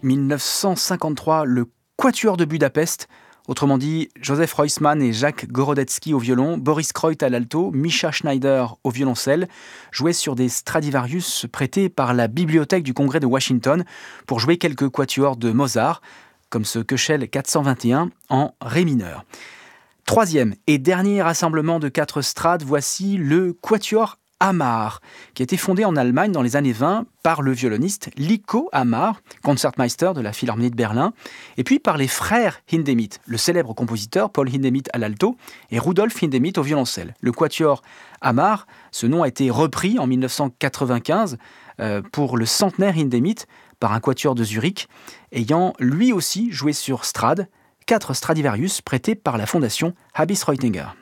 1953, le Quatuor de Budapest, autrement dit Joseph Roisman et Jacques Gorodetzky au violon, Boris Kreut à l'alto, Misha Schneider au violoncelle, jouaient sur des Stradivarius prêtés par la Bibliothèque du Congrès de Washington pour jouer quelques quatuors de Mozart, comme ce Köchel 421 en ré mineur. Troisième et dernier rassemblement de 4 strades, voici le Quatuor Hamar, qui a été fondé en Allemagne dans les années 20 par le violoniste Lico Hamar, concertmeister de la Philharmonie de Berlin, et puis par les frères Hindemith, le célèbre compositeur Paul Hindemith à l'alto et Rudolf Hindemith au violoncelle. Le Quatuor Hamar, ce nom a été repris en 1995 pour le centenaire Hindemith par un quatuor de Zurich, ayant lui aussi joué sur Strad, 4 Stradivarius prêtés par la fondation Habis Reutinger.